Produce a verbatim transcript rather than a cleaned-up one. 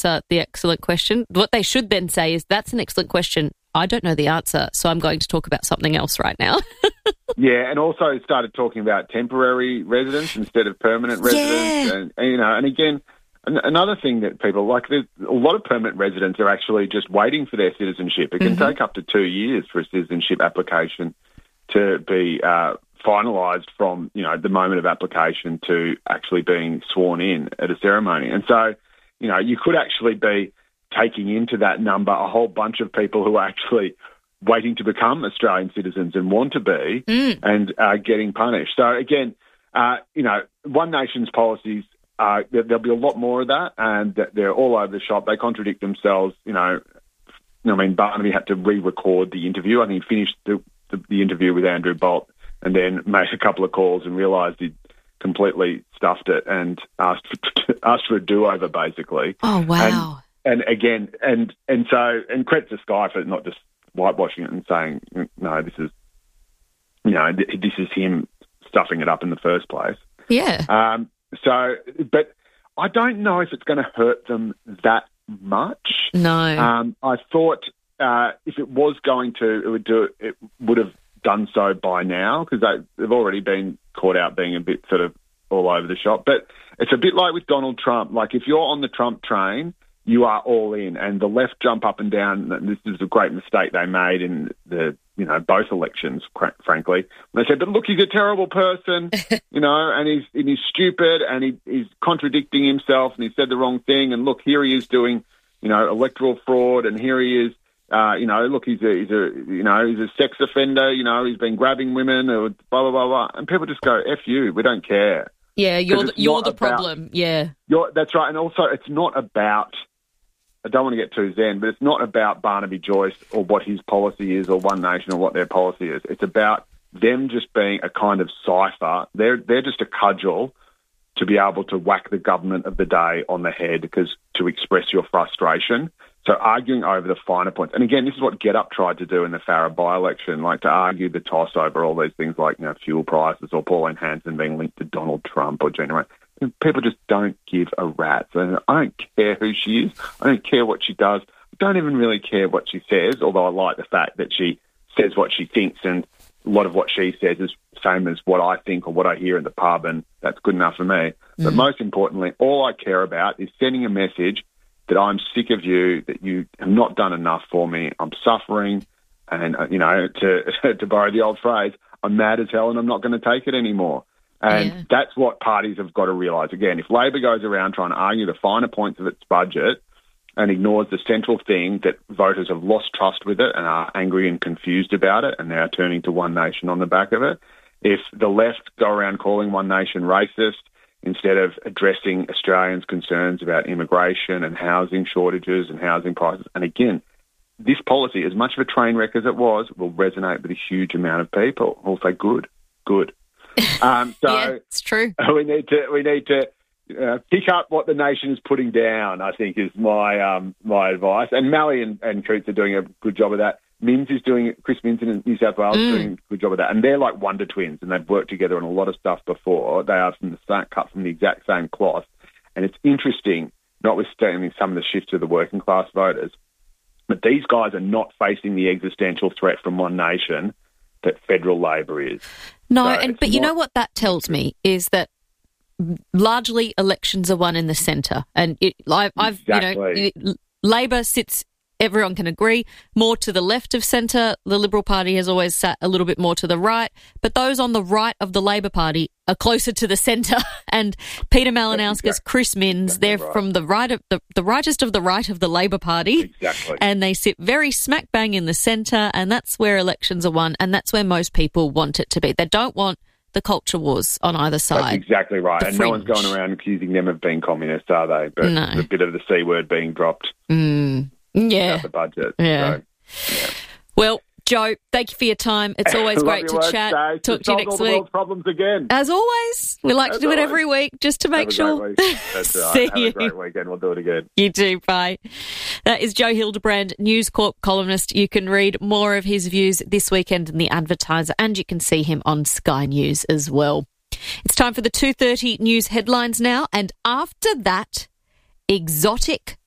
answer the excellent question. What they should then say is, that's an excellent question. I don't know the answer, so I'm going to talk about something else right now. Yeah, and also started talking about temporary residents instead of permanent residents. Yeah. And, and, you know, and again, an- another thing that people, like, there's a lot of permanent residents are actually just waiting for their citizenship. It can mm-hmm. take up to two years for a citizenship application to be uh, finalised from, you know, the moment of application to actually being sworn in at a ceremony. And so, you know, you could actually be taking into that number a whole bunch of people who are actually waiting to become Australian citizens and want to be mm. and uh, getting punished. So, again, uh, you know, One Nation's policies, uh, there, there'll be a lot more of that, and they're all over the shop. They contradict themselves, you know. I mean, Barnaby had to re-record the interview. I think he finished the, the, the interview with Andrew Bolt and then made a couple of calls and realised he'd completely stuffed it and asked for, asked for a do-over, basically. Oh, wow. And, And again, and and so, and credit to Sky for not just whitewashing it and saying, no, this is, you know, this is him stuffing it up in the first place. Yeah. Um. So, but I don't know if it's going to hurt them that much. No. Um. I thought uh, if it was going to, it would do. It would have done so by now, because they, they've already been caught out being a bit sort of all over the shop. But it's a bit like with Donald Trump. Like, if you're on the Trump train, you are all in, and the left jump up and down. And this is a great mistake they made in the, you know, both elections, frankly. They said, but look, he's a terrible person, you know, and he's and he's stupid, and he, he's contradicting himself, and he said the wrong thing. And look, here he is doing, you know, electoral fraud, and here he is, uh, you know, look, he's a, he's a, you know, he's a sex offender, you know, he's been grabbing women, or blah blah blah blah. And people just go, F you, we don't care. Yeah, you're the, you're the about, problem. Yeah, you're, that's right. And also, it's not about. I don't want to get too zen, but it's not about Barnaby Joyce or what his policy is or One Nation or what their policy is. It's about them just being a kind of cipher. They're they're just a cudgel to be able to whack the government of the day on the head, because to express your frustration. So arguing over the finer points. And again, this is what Get Up tried to do in the Farah by-election, like to argue the toss over all these things like, you know, fuel prices or Pauline Hanson being linked to Donald Trump or Gina Raimondo. People just don't give a rat's. And I don't care who she is. I don't care what she does. I don't even really care what she says, although I like the fact that she says what she thinks, and a lot of what she says is the same as what I think or what I hear in the pub, and that's good enough for me. Mm. But most importantly, all I care about is sending a message that I'm sick of you, that you have not done enough for me. I'm suffering, and, you know, to to borrow the old phrase, I'm mad as hell and I'm not going to take it anymore. And yeah. that's what parties have got to realise. Again, if Labor goes around trying to argue the finer points of its budget and ignores the central thing that voters have lost trust with it and are angry and confused about it and now turning to One Nation on the back of it, if the left go around calling One Nation racist instead of addressing Australians' concerns about immigration and housing shortages and housing prices, and again, this policy, as much of a train wreck as it was, will resonate with a huge amount of people. We'll say, good, good. Um, so yeah, it's true. We need to we need to uh, pick up what the nation is putting down, I think, is my um, my advice. And Malley and, and Coots are doing a good job of that. Minns is doing it. Chris Minns in New South Wales mm. is doing a good job of that. And they're like wonder twins, and they've worked together on a lot of stuff before. They are from the same, cut from the exact same cloth. And it's interesting, notwithstanding some of the shifts of the working class voters, but these guys are not facing the existential threat from One Nation that federal Labor is. No, so and but you know what that tells me is that largely elections are won in the centre, and it, I've, I've exactly. you know, Labor sits. Everyone can agree more to the left of centre. The Liberal Party has always sat a little bit more to the right, but those on the right of the Labor Party are closer to the centre. And Peter Malinauskas, exactly. Chris Minns, exactly they're right. from the right of the, the rightest of the right of the Labor Party, exactly, and they sit very smack bang in the centre, and that's where elections are won, and that's where most people want it to be. They don't want the culture wars on either side. That's exactly right. The and fringe. No one's going around accusing them of being communist, are they? But no. a bit of the C word being dropped. Mm. Yeah. The budget. Yeah. So, yeah. Well, Joe, thank you for your time. It's always great to work, chat. Dave. Talk to you next all the week. world's problems again. As always, we like As to do always. it every week just to make Have a sure. great week. That's right. See Have you. a great weekend. We'll do it again. You too. Bye. That is Joe Hildebrand, News Corp columnist. You can read more of his views this weekend in The Advertiser, and you can see him on Sky News as well. It's time for the two thirty news headlines now, and after that, exotic